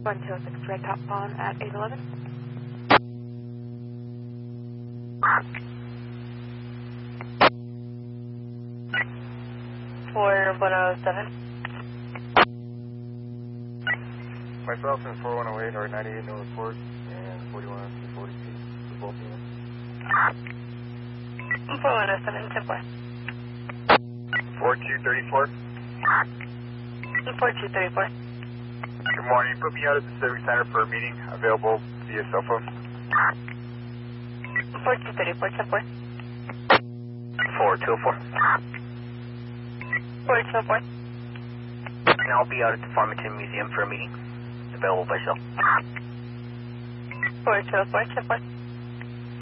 106 Red Top Pond at 811. 4107. Myself and 4108 or 98 no report and 4140 for both of you. 4107, 10-4. 4234. 4234. Good morning. Put me out at the Civic Center for a meeting available via cell phone. 4234, 10-4. 4204. 4204. And I'll be out at the Farmington Museum for a meeting available by cell. 4204, 10-4.